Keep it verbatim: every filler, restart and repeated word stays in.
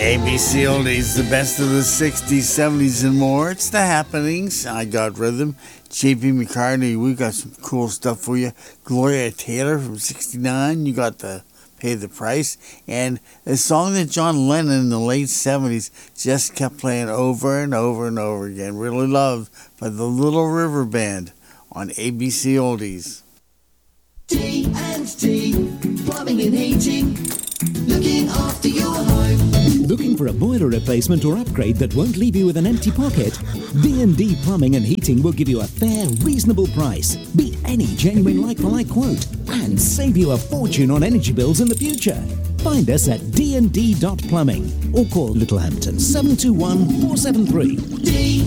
A B C Oldies, the best of the sixties, seventies, and more. It's the happenings. I Got Rhythm. J P McCartney, we got some cool stuff for you. Gloria Taylor from sixty-nine, you got the Pay the Price. And a song that John Lennon in the late seventies just kept playing over and over and over again. Really loved by the Little River Band on A B C Oldies. D and D, plumbing and heating, looking after your home. Looking for a boiler replacement or upgrade that won't leave you with an empty pocket? D and D Plumbing and Heating will give you a fair, reasonable price, beat any genuine like-for-like quote, and save you a fortune on energy bills in the future. Find us at d and d dot plumbing or call Littlehampton seven two one, four seven three. D